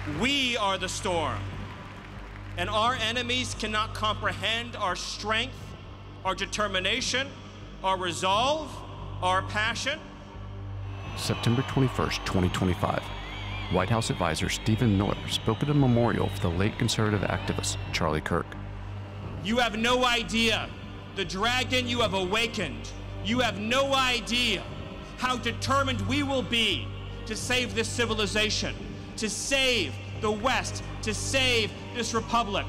We are the storm, and our enemies cannot comprehend our strength, our determination, our resolve, our passion. September 21st, 2025. White House advisor Stephen Miller spoke at a memorial for the late conservative activist Charlie Kirk. You have no idea the dragon you have awakened. You have no idea how determined we will be to save this civilization, to save the West, to save this republic.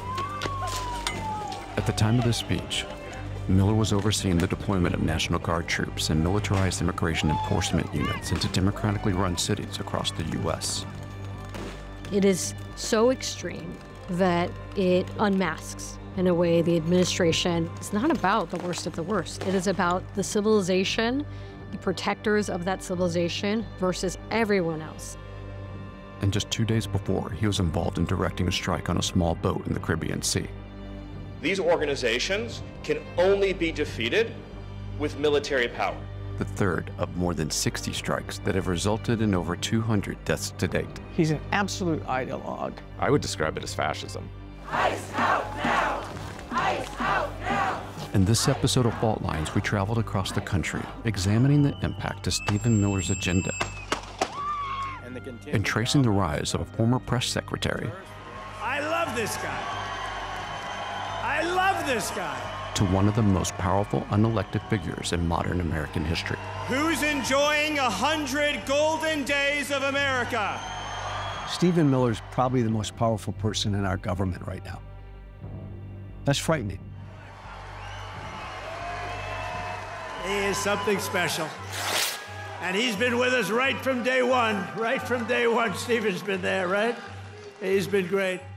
At the time of this speech, Miller was overseeing the deployment of National Guard troops and militarized immigration enforcement units into democratically run cities across the U.S. It is so extreme that it unmasks, in a way, the administration. It's not about the worst of the worst. It is about the civilization, the protectors of that civilization versus everyone else. And just 2 days before, he was involved in directing a strike on a small boat in the Caribbean Sea. These organizations can only be defeated with military power. The third of more than 60 strikes that have resulted in over 200 deaths to date. He's an absolute ideologue. I would describe it as fascism. Ice out now! Ice out now! In this episode of Fault Lines, we traveled across the country, examining the impact of Stephen Miller's agenda and tracing the rise of a former press secretary. I love this guy. I love this guy. To one of the most powerful unelected figures in modern American history. Who's enjoying 100 golden days of America? Stephen Miller's probably the most powerful person in our government right now. That's frightening. He is something special. And he's been with us right from day one. Right from day one, Stephen's been there, right? He's been great.